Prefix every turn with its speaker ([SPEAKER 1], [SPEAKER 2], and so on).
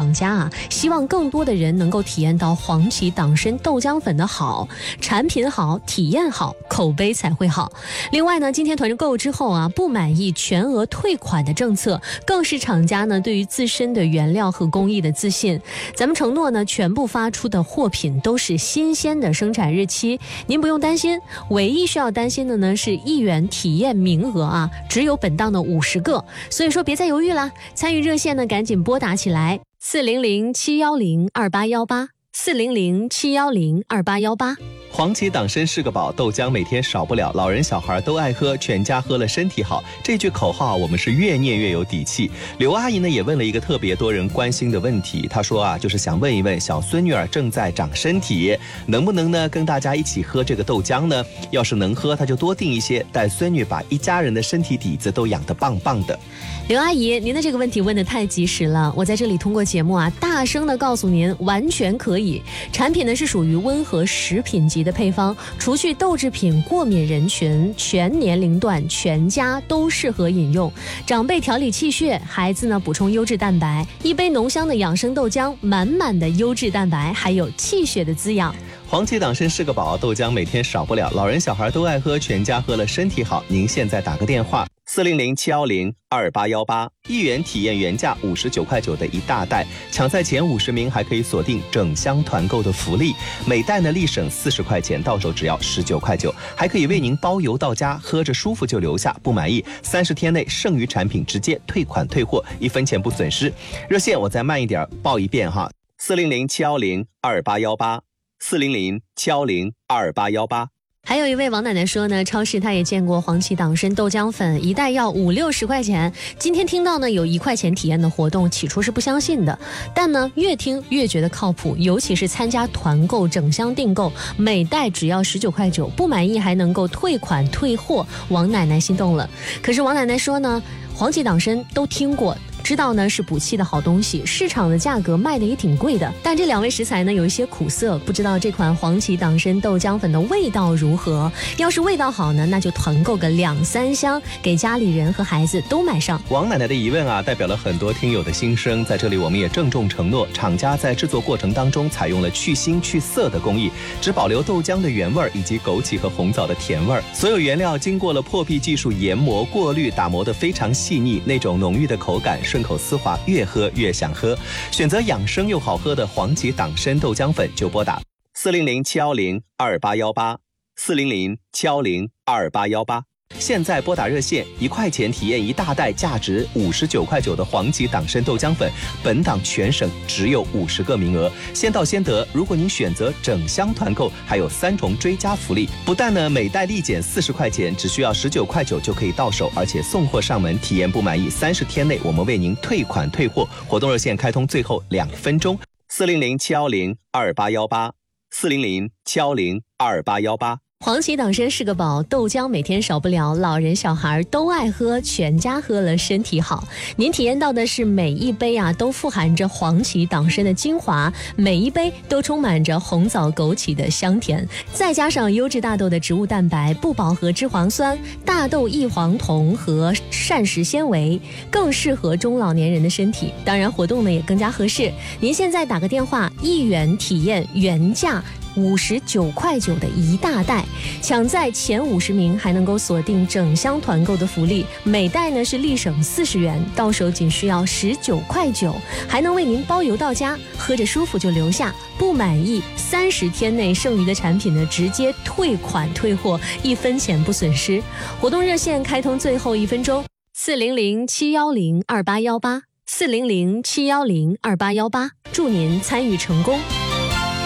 [SPEAKER 1] 厂家啊，希望更多的人能够体验到黄芪党参豆浆粉的好，产品好，体验好，口碑才会好。另外呢，今天团购之后啊，不满意全额退款的政策，更是厂家呢对于自身的原料和工艺的自信。咱们承诺呢，全部发出的货品都是新鲜的生产日期，您不用担心。唯一需要担心的呢是1元体验名额啊，只有本档的50个，所以说别再犹豫了，参与热线呢赶紧拨打起来，400-710-2818，400-710-2818。
[SPEAKER 2] 黄芪党参是个宝，豆浆每天少不了，老人小孩都爱喝，全家喝了身体好。这句口号我们是越念越有底气。刘阿姨呢也问了一个特别多人关心的问题，她说啊，就是想问一问小孙女儿正在长身体，能不能呢跟大家一起喝这个豆浆呢？要是能喝，她就多订一些，带孙女把一家人的身体底子都养得棒棒的。
[SPEAKER 1] 刘阿姨，您的这个问题问得太及时了，我在这里通过节目啊，大声的告诉您，完全可以。产品呢是属于温和食品级的配方，除去豆制品过敏人群，全年龄段全家都适合饮用。长辈调理气血，孩子呢补充优质蛋白，一杯浓香的养生豆浆，满满的优质蛋白，还有气血的滋养。
[SPEAKER 2] 黄芪党参是个宝，豆浆每天少不了，老人小孩都爱喝，全家喝了身体好。您现在打个电话400-710-2818，1元体验原价59块9的一大袋，抢在前50名还可以锁定整箱团购的福利，每袋呢立省40块钱，到手只要19块9，还可以为您包邮到家，喝着舒服就留下，不满意30天内剩余产品直接退款退货，1分钱不损失。热线我再慢一点报一遍哈，400-710-2818，400-710-2818。
[SPEAKER 1] 还有一位王奶奶说呢，超市她也见过黄芪党参豆浆粉，一袋要50-60块钱。今天听到呢有1块钱体验的活动，起初是不相信的，但呢越听越觉得靠谱，尤其是参加团购整箱订购，每袋只要19块9，不满意还能够退款退货，王奶奶心动了。可是王奶奶说呢，黄芪党参都听过，知道呢是补气的好东西，市场的价格卖的也挺贵的，但这2位食材呢有一些苦涩，不知道这款黄芪党参豆浆粉的味道如何。要是味道好呢，那就团购个2-3箱，给家里人和孩子都买上。
[SPEAKER 2] 王奶奶的疑问啊，代表了很多听友的心声，在这里我们也郑重承诺，厂家在制作过程当中采用了去腥去涩的工艺，只保留豆浆的原味以及枸杞和红枣的甜味，所有原料经过了破壁技术研磨过滤，打磨得非常细腻，那种浓郁的口感顺口丝滑，越喝越想喝。选择养生又好喝的黄芪党参豆浆粉就拨打400-710-2818，400-710-2818。现在拨打热线，1块钱体验一大袋价值59块9的黄芪党参豆浆粉，本档全省只有50个名额，先到先得。如果您选择整箱团购，还有3重追加福利，不但呢每袋立减40块钱，只需要19块9就可以到手，而且送货上门，体验不满意30天内我们为您退款退货。活动热线开通最后2分钟，400-710-2818，400-710-2818。
[SPEAKER 1] 黄芪党参是个宝，豆浆每天少不了，老人小孩都爱喝，全家喝了身体好。您体验到的是每一杯啊都富含着黄芪党参的精华，每一杯都充满着红枣枸杞的香甜，再加上优质大豆的植物蛋白、不饱和脂肪酸、大豆异黄酮和膳食纤维，更适合中老年人的身体。当然活动呢也更加合适，您现在打个电话，1元体验原价59块9的一大袋，抢在前50名还能够锁定整箱团购的福利，每袋呢是立省40元，到手仅需要19块9，还能为您包邮到家，喝着舒服就留下，不满意30天内剩余的产品呢直接退款退货，1分钱不损失。活动热线开通最后1分钟，400-710-2818，400-710-2818，祝您参与成功。